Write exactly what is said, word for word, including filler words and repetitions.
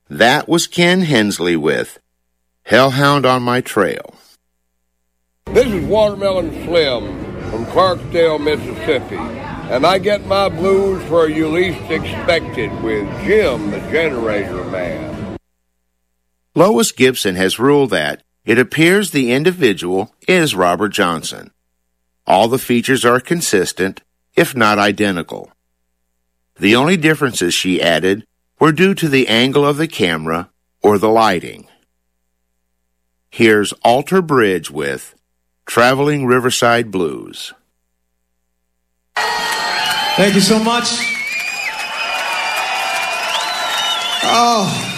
That was Ken Hensley with Hellhound on My Trail. This is Watermelon Slim from Clarksdale, Mississippi, and I get my blues where you least expect it with Jim the Generator Man. Lois Gibson has ruled that it appears the individual is Robert Johnson. All the features are consistent, if not identical. The only differences she added were due to the angle of the camera or the lighting. Here's Alter Bridge with Traveling Riverside Blues. Thank you so much. Oh.